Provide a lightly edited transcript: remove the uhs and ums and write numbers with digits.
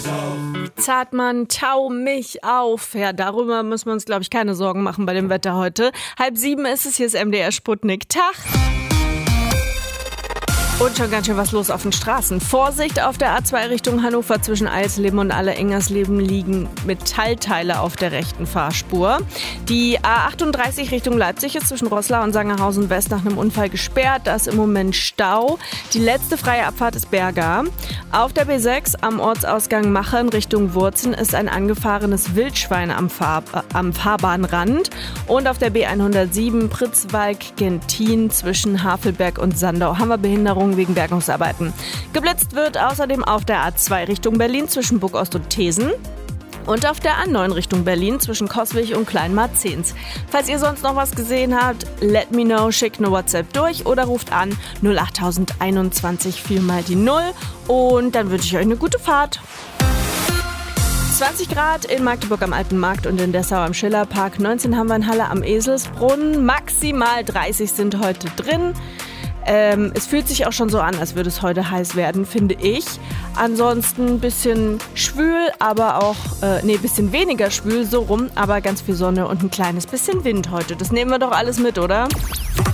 Zartmann, tau mich auf. Ja, darüber müssen wir uns, glaube ich, keine Sorgen machen bei dem Wetter heute. 6:30 ist es, hier ist MDR Sputnik. Tag! Und schon ganz schön was los auf den Straßen. Vorsicht auf der A2 Richtung Hannover zwischen Eisleben und Alle-Engersleben liegen Metallteile auf der rechten Fahrspur. Die A38 Richtung Leipzig ist zwischen Roßlau und Sangerhausen West nach einem Unfall gesperrt. Da ist im Moment Stau. Die letzte freie Abfahrt ist Berga. Auf der B6 am Ortsausgang Machen Richtung Wurzen ist ein angefahrenes Wildschwein am Fahrbahnrand. Und auf der B107 Pritzwalk-Gentin zwischen Havelberg und Sandau haben wir Behinderung wegen Bergungsarbeiten. Geblitzt wird außerdem auf der A2 Richtung Berlin zwischen Burgost und Thesen. Und auf der A9 Richtung Berlin zwischen Coswig und Kleinmarzens. Falls ihr sonst noch was gesehen habt, let me know, schickt eine WhatsApp durch oder ruft an 08021 4 mal die 0 und dann wünsche ich euch eine gute Fahrt. 20 Grad in Magdeburg am Alten Markt und in Dessau am Schillerpark. 19 haben wir in Halle am Eselsbrunn. Maximal 30 sind heute drin. Es fühlt sich auch schon so an, als würde es heute heiß werden, finde ich. Ansonsten ein bisschen schwül, aber auch, bisschen weniger schwül, so rum, aber ganz viel Sonne und ein kleines bisschen Wind heute. Das nehmen wir doch alles mit, oder?